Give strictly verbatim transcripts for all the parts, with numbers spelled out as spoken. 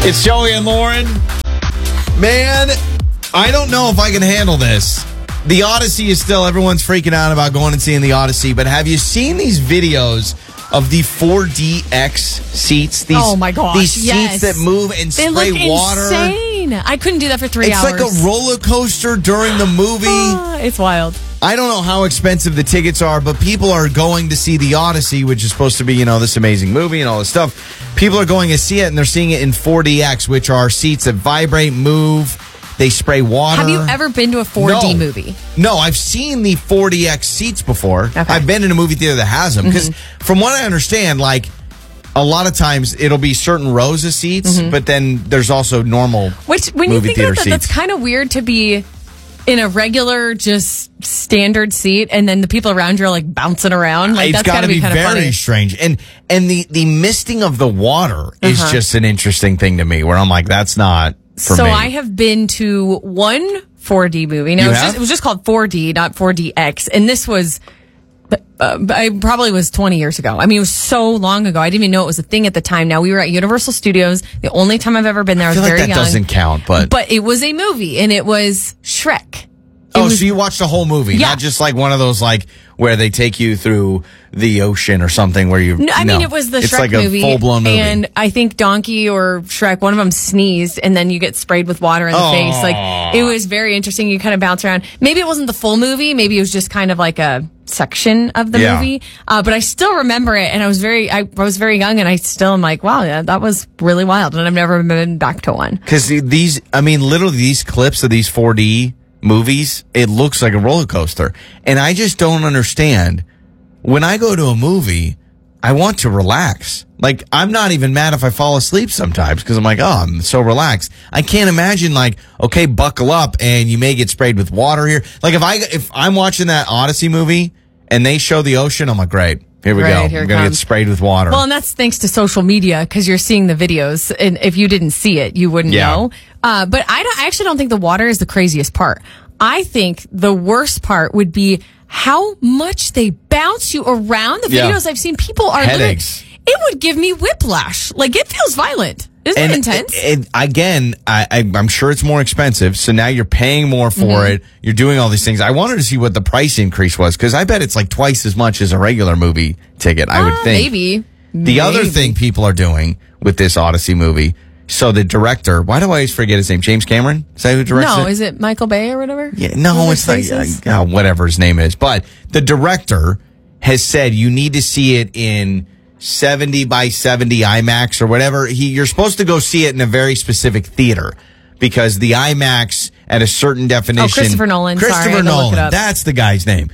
It's Joey and Lauren. Man, I don't know if I can handle this. The Odyssey is still, everyone's freaking out about going and seeing the Odyssey, but have you seen these videos of the four D X seats? These, oh my gosh, These yes. seats that move and they spray look water. Insane. I couldn't do that for three it's hours. It's like a roller coaster during the movie. Uh, it's wild. I don't know how expensive the tickets are, but people are going to see the Odyssey, which is supposed to be, you know, this amazing movie and all this stuff. People are going to see it, and they're seeing it in four D X, which are seats that vibrate, move, they spray water. Have you ever been to a four D no. movie? No, I've seen the four D X seats before. Okay. I've been in a movie theater that has them. Because mm-hmm. from what I understand, like, a lot of times it'll be certain rows of seats, mm-hmm. but then there's also normal Which, when movie you think theater about that, seats. that's kind of weird to be in a regular, just standard seat, and then the people around you are like bouncing around. Like, it's that's got to be, be kind of very funny. strange. And and the, the misting of the water is Uh-huh. just an interesting thing to me, where I'm like, that's not for so me. So I have been to one four D movie. No, You it was, have? just, it was just called four D, not four D X. And this was, uh, I probably was twenty years ago. I mean, it was so long ago. I didn't even know it was a thing at the time. Now, we were at Universal Studios. The only time I've ever been there, I was feel like very that young. doesn't count, but... But it was a movie, and it was Shrek. It oh, was, so you watched the whole movie, yeah. not just like one of those, like, where they take you through the ocean or something where you... No, I mean, no. it was the it's Shrek like movie. a full-blown movie. And I think Donkey or Shrek, one of them sneezed, and then you get sprayed with water in the Aww. face. Like, it was very interesting. You kind of bounce around. Maybe it wasn't the full movie. Maybe it was just kind of like a section of the Yeah. movie. Uh, but I still remember it, and I was very, I, I was very young, and I still am like, wow, yeah, that was really wild, and I've never been back to one. Because these, I mean, literally these clips of these four D movies, it looks like a roller coaster. And I just don't understand. When I go to a movie, I want to relax. Like, I'm not even mad if I fall asleep sometimes because I'm like, oh, I'm so relaxed. I can't imagine, like, okay, buckle up and you may get sprayed with water here. Like, if I, if I'm watching that Odyssey movie and they show the ocean, I'm like, great. Here we Right, go. here I'm it going to get comes. sprayed with water. Well, and that's thanks to social media because you're seeing the videos. And if you didn't see it, you wouldn't Yeah. know. Uh, but I, don't, I actually don't think the water is the craziest part. I think the worst part would be how much they bounce you around. The Yeah. videos I've seen, people are Headaches. literally- it would give me whiplash. Like, it feels violent. Isn't and it intense? It, it, again, I, I, I'm sure it's more expensive. So now you're paying more for Mm-hmm. it. You're doing all these things. I wanted to see what the price increase was because I bet it's like twice as much as a regular movie ticket. I would Uh, think. Maybe. The Maybe. other thing people are doing with this Odyssey movie. So the director, why do I always forget his name? James Cameron? Is that who directs No, it? is it Michael Bay or whatever? Yeah, no, Whatever it's not. his face is? Uh, uh, whatever his name is. But the director has said you need to see it in seventy by seventy IMAX or whatever. He, you're supposed to go see it in a very specific theater because the IMAX at a certain definition. Oh, Christopher Nolan. Christopher Sorry, I had to look Nolan. it up. That's the guy's name.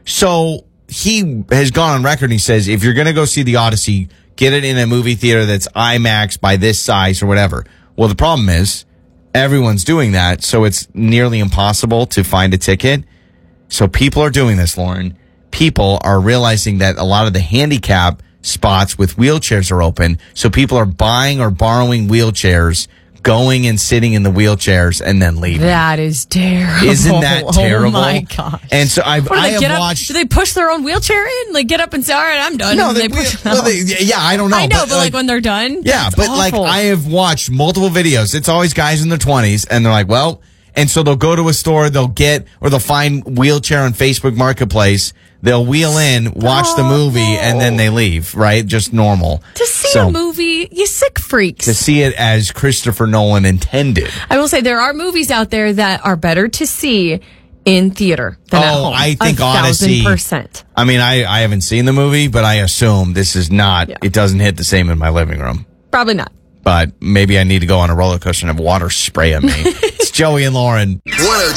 So he has gone on record and he says, if you're going to go see the Odyssey, get it in a movie theater that's IMAX by this size or whatever. Well, the problem is everyone's doing that, so it's nearly impossible to find a ticket. So people are doing this, Lauren. People are realizing that a lot of the handicap spots with wheelchairs are open, so people are buying or borrowing wheelchairs, going and sitting in the wheelchairs, and then leaving. That is terrible. Isn't that terrible? Oh my gosh. And so I've, What do I they have get up? watched. Do they push their own wheelchair in? Like, get up and say, all right, I'm done. No, And they, push well, they, yeah, I don't know. I know, but, like, when they're done, yeah, that's but like awful. I have watched multiple videos. It's always guys in their twenties, and they're like, well, and so they'll go to a store, they'll get, or they'll find wheelchair on Facebook Marketplace. They'll wheel in, watch the movie, and then they leave. Right, just normal. To see So, a movie, you sick freaks. to see it as Christopher Nolan intended. I will say there are movies out there that are better to see in theater than at Oh, home. I think a Odyssey. thousand percent. I mean, I, I haven't seen the movie, but I assume this is not. Yeah. It doesn't hit the same in my living room. Probably not. But maybe I need to go on a roller coaster and have water spray at me. It's Joey and Lauren.